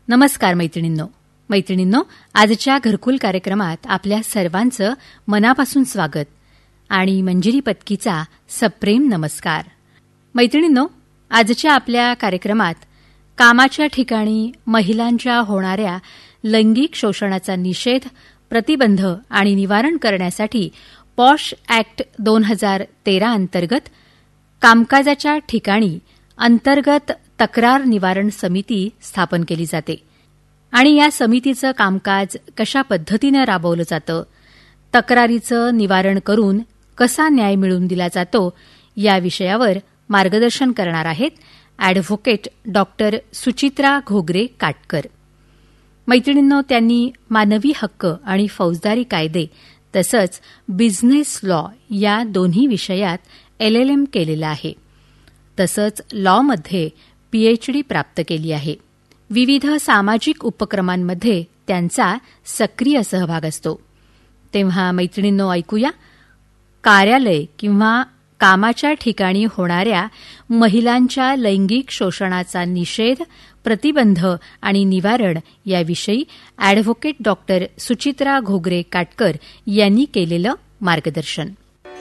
नमस्कार मैत्रिणींनो, आजच्या घरकुल कार्यक्रमात आपल्या सर्वांचं मनापासून स्वागत आणि मंजिरी पत्कीचा सप्रेम नमस्कार. मैत्रिणींनो, आजच्या आपल्या कार्यक्रमात कामाच्या ठिकाणी महिलांच्या होणाऱ्या लैंगिक शोषणाचा निषेध, प्रतिबंध आणि निवारण करण्यासाठी पॉश ॲक्ट 2013 अंतर्गत कामकाजाच्या ठिकाणी अंतर्गत तक्रार निवारण समिती स्थापन केली जाते आणि या समितीचं कामकाज कशा पद्धतीनं राबवलं जातं, तक्रारीचं निवारण करून कसा न्याय मिळवून दिला जातो या विषयावर मार्गदर्शन करणार आहेत ॲडव्होकेट डॉक्टर सुचित्रा घोगरे काटकर. मैत्रिणींनो, त्यांनी मानवी हक्क आणि फौजदारी कायदे तसंच बिझनेस लॉ या दोन्ही विषयात LLM केलेलं आहे. तसंच लॉमध्ये PhD प्राप्त केली आहे. विविध सामाजिक उपक्रमांमध्ये त्यांचा सक्रिय सहभाग असतो. तेव्हा मैत्रिणींनो, ऐकूया कार्यालय किंवा कामाच्या ठिकाणी होणाऱ्या महिलांच्या लैंगिक शोषणाचा निषेध, प्रतिबंध आणि निवारण याविषयी ॲडव्होकेट डॉक्टर सुचित्रा घोगरे काटकर यांनी केलेलं मार्गदर्शन.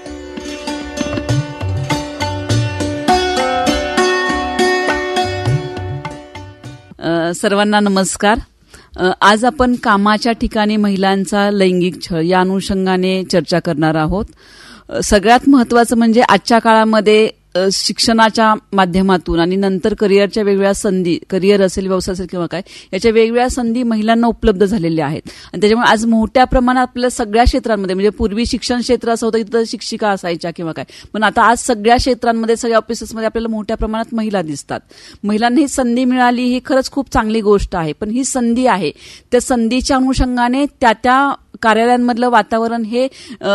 सर्वांना नमस्कार. आज आपण कामाच्या ठिकाणी महिलांचा लैंगिक छळ या अनुषंगाने चर्चा करणार आहोत. सगळ्यात महत्त्वाचं म्हणजे आजच्या काळामध्ये शिक्षणाच्या माध्यमातून आणि नंतर करिअरच्या वेगवेगळ्या संधी, करिअर असेल, व्यवसाय असेल किंवा काय, याच्या वेगवेगळ्या संधी महिलांना उपलब्ध झालेल्या आहेत आणि त्याच्यामुळे आज मोठ्या प्रमाणात आपल्या सगळ्या क्षेत्रांमध्ये, म्हणजे पूर्वी शिक्षण क्षेत्र असं होतं तिथं शिक्षिका असायच्या किंवा काय, पण आता आज सगळ्या क्षेत्रांमध्ये, सगळ्या ऑफिसेसमध्ये आपल्याला मोठ्या प्रमाणात महिला दिसतात. महिलांना ही संधी मिळाली ही खरंच खूप चांगली गोष्ट आहे, पण ही संधी आहे त्या संधीच्या अनुषंगाने त्या कार्यालयांमधलं वातावरण हे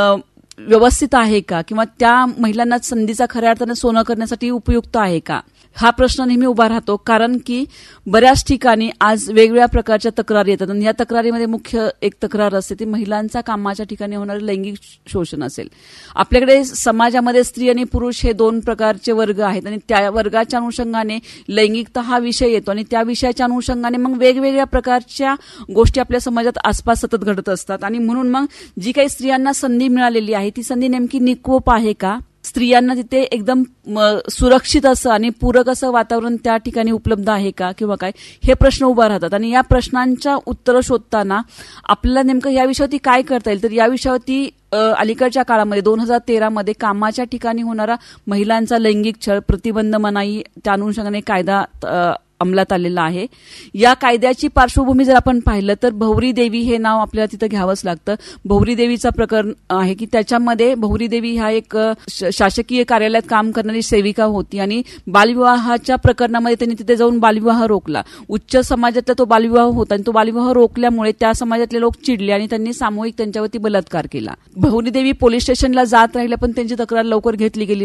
व्यवस्थित आहे का, किंवा त्या महिलांना संधीचा खऱ्या अर्थाने सोनं करण्यासाठी उपयुक्त आहे का, हा प्रश्न नेहमी उभा राहतो. कारण की बऱ्याच ठिकाणी आज वेगवेगळ्या प्रकारच्या तक्रारी येतात आणि या तक्रारीमध्ये मुख्य एक तक्रार असते ती महिलांचा कामाच्या ठिकाणी होणारे लैंगिक शोषण असेल. आपल्याकडे समाजामध्ये स्त्री आणि पुरुष हे दोन प्रकारचे वर्ग आहेत आणि त्या वर्गाच्या अनुषंगाने लैंगिकता हा विषय येतो आणि त्या विषयाच्या अनुषंगाने मग वेगवेगळ्या प्रकारच्या गोष्टी आपल्या समाजात आसपास सतत घडत असतात. आणि म्हणून मग जी काही स्त्रियांना संधी मिळालेली आहे ती संधी नेमकी निकोप आहे का, स्त्रियांना तिथे एकदम सुरक्षित असं आणि पूरक असं वातावरण त्या ठिकाणी उपलब्ध आहे का किंवा काय, हे प्रश्न उभा राहतात. आणि या प्रश्नांच्या उत्तरं शोधताना आपल्याला नेमकं या विषयावरती काय करता येईल, तर या विषयावरती अलीकडच्या काळामध्ये 2013 मध्ये कामाच्या ठिकाणी होणारा महिलांचा लैंगिक छळ, प्रतिबंध, मनाई त्या अनुषंगाने कायदा अंमलात आलेला आहे. या कायद्याची पार्श्वभूमी जर आपण पाहिलं तर भौरी देवी हे नाव आपल्याला तिथं घ्यावंच लागतं. भौरी देवीचा प्रकरण आहे की त्याच्यामध्ये भौरी देवी ह्या एक शासकीय कार्यालयात काम करणारी सेविका होती आणि बालविवाहाच्या प्रकरणामध्ये त्यांनी तिथे जाऊन बालविवाह रोखला. उच्च समाजातला तो बालविवाह होता आणि तो बालविवाह रोखल्यामुळे त्या समाजातले लोक चिडले आणि त्यांनी सामूहिक त्यांच्यावरती बलात्कार केला. भौरी देवी पोलीस स्टेशनला जात राहिल्या पण त्यांची तक्रार लवकर घेतली गेली